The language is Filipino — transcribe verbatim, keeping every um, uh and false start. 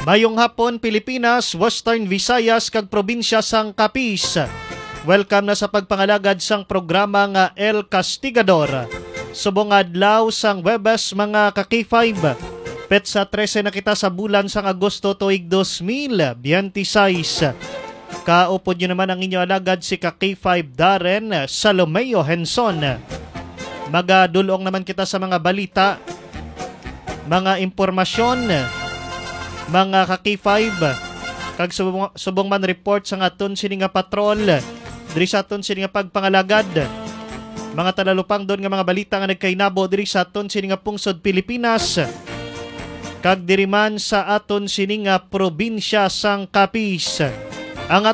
Mayong hapon Pilipinas, Western Visayas kag probinsya sang Capiz. Welcome na sa pagpangalagad sang programa nga El Castigador. Subong adlaw sang Webes mga ka-K five. Petsa trese na kita sa bulan sang Agosto tuig two thousand twenty-six. Kaupod nyo naman ang inyo alagad si ka-K five Darren Salomeo Henson. Magadulong naman kita sa mga balita, mga impormasyon, mga ka-K five, kag subong, subong man report sa aton sini nga patrol, diri sa aton sini nga pagpangalagad, mga talalupang doon nga mga balita nga nagkainabo diri sa aton sini nga pungsod Pilipinas, kag diri man sa aton sini nga probinsya sang Capiz.